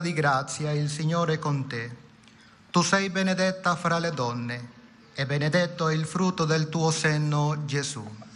di grazia, il Signore è con te. Tu sei benedetta fra le donne e benedetto è il frutto del tuo seno, Gesù.